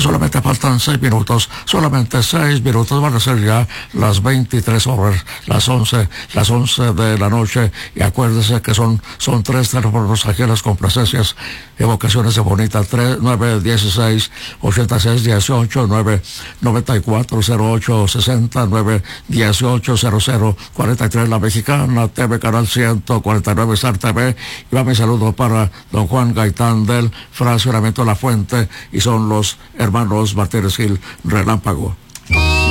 solamente faltan 6 minutos, solamente 6 minutos, van a ser ya las 23 horas, las 11 de la noche, y acuérdese que son 3 teléfonos aquí en las complacencias, evocaciones de Bonita, 916 86 18 994 08 60 918 00 43, La Mexicana TV, canal 149, Star TV. Y va mi saludo para don Juan Gaitán del Fraccionamiento La Fuente, y son los hermanos Martínez Gil Relámpago.